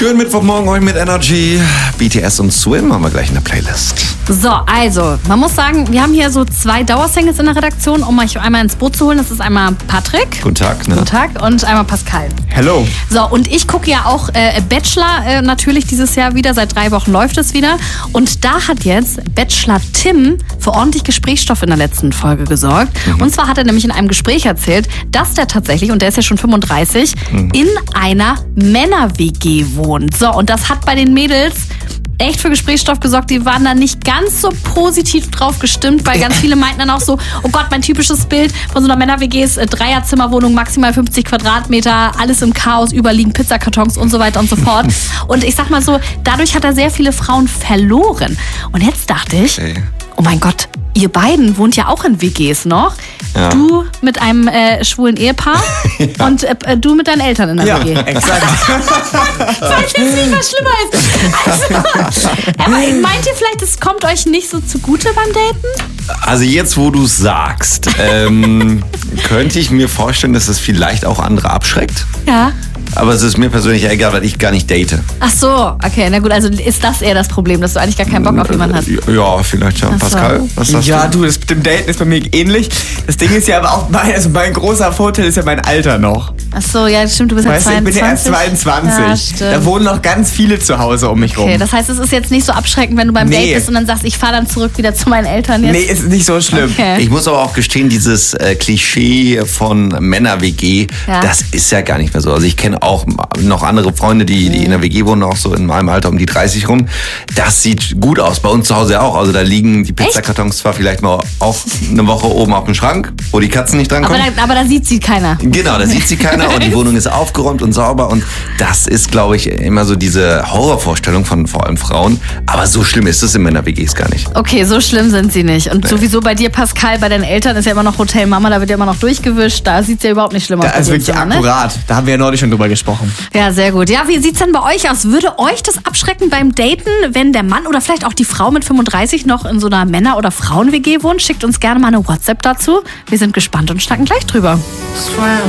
Schönen Mittwochmorgen heute mit Energy. BTS und Swim haben wir gleich in der Playlist. So, also, man muss sagen, wir haben hier so 2 Dauersingles in der Redaktion, um euch einmal ins Boot zu holen. Das ist einmal Patrick. Guten Tag. Guten Tag. Und einmal Pascal. Hello. So, und ich gucke ja auch Bachelor natürlich dieses Jahr wieder. Seit 3 Wochen läuft es wieder. Und da hat jetzt Bachelor Tim für ordentlich Gesprächsstoff in der letzten Folge gesorgt. Und zwar hat er nämlich in einem Gespräch erzählt, dass der tatsächlich, und der ist ja schon 35, in einer Männer-WG wohnt. So, und das hat bei den Mädels echt für Gesprächsstoff gesorgt. Die waren da nicht ganz so positiv drauf gestimmt, weil ganz viele meinten dann auch so, oh Gott, mein typisches Bild von so einer Männer-WG ist Dreierzimmerwohnung, maximal 50 Quadratmeter, alles im Chaos, überliegen Pizzakartons und so weiter und so fort. Und ich sag mal so, dadurch hat er sehr viele Frauen verloren. Und jetzt dachte ich, oh mein Gott, ihr beiden wohnt ja auch in WGs noch. Ja. Du mit einem schwulen Ehepaar und du mit deinen Eltern in der WG. Exakt. Ich weiß jetzt nicht, was schlimmer ist. Also, aber meint ihr vielleicht, es kommt euch nicht so zugute beim Daten? Also jetzt, wo du es sagst, könnte ich mir vorstellen, dass es vielleicht auch andere abschreckt. Ja. Aber es ist mir persönlich egal, weil ich gar nicht date. Ach so, okay, na gut, also ist das eher das Problem, dass du eigentlich gar keinen Bock auf jemanden hast? Ja, vielleicht ja. Pascal, was sagst du? Ja, du, das mit dem Daten ist bei mir ähnlich. Das Ding ist ja aber auch, mein großer Vorteil ist ja mein Alter noch. Ach so, ja, stimmt, du bist ja 22. Ich bin ja erst 22. Ja, da wohnen noch ganz viele zu Hause um mich rum. Okay, das heißt, es ist jetzt nicht so abschreckend, wenn du beim Date bist und dann sagst, ich fahre dann zurück wieder zu meinen Eltern jetzt? Nee, ist nicht so schlimm. Okay. Ich muss aber auch gestehen, dieses Klischee von Männer-WG, das ist ja gar nicht mehr so. Also ich kenne auch noch andere Freunde, die in der WG wohnen, auch so in meinem Alter um die 30 rum. Das sieht gut aus. Bei uns zu Hause auch. Also da liegen die Pizzakartons zwar vielleicht mal auch eine Woche oben auf dem Schrank, wo die Katzen nicht drankommen. Aber da sieht sie keiner. Genau, da sieht sie keiner und die Wohnung ist aufgeräumt und sauber und das ist, glaube ich, immer so diese Horrorvorstellung von vor allem Frauen. Aber so schlimm ist es in Männer-WGs gar nicht. Okay, so schlimm sind sie nicht. Und sowieso bei dir, Pascal, bei deinen Eltern ist ja immer noch Hotel Mama, da wird ja immer noch durchgewischt. Da sieht es ja überhaupt nicht schlimm aus. Da ist wirklich akkurat. Da haben wir ja neulich schon drüber gesprochen. Ja, sehr gut. Ja, wie sieht's denn bei euch aus? Würde euch das abschrecken beim Daten, wenn der Mann oder vielleicht auch die Frau mit 35 noch in so einer Männer- oder Frauen-WG wohnt? Schickt uns gerne mal eine WhatsApp dazu. Wir sind gespannt und schnacken gleich drüber.